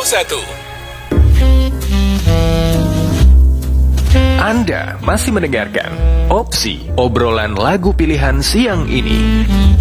Anda masih mendengarkan Opsi Obrolan Lagu Pilihan siang ini.